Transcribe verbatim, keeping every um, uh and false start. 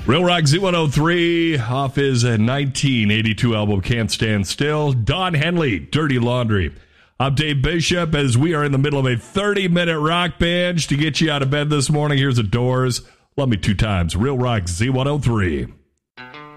Real Rock Z one oh three off his nineteen eighty-two album Can't Stand Still. Don Henley, Dirty Laundry. I'm Dave Bishop as we are in the middle of a thirty-minute rock binge to get you out of bed this morning. Here's the Doors. Love Me Two Times. Real Rock Z one oh three.